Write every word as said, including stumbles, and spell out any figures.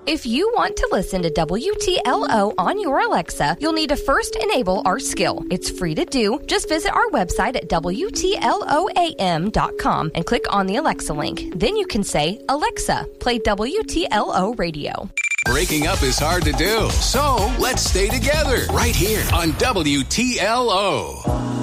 If you want to listen to W T L O on your Alexa, you'll need to first enable our skill. It's free to do. Just visit our website at W T L O A M dot com and click on the Alexa link. Then you can say, Alexa, play W T L O radio. Breaking up is hard to do, so let's stay together right here on W T L O.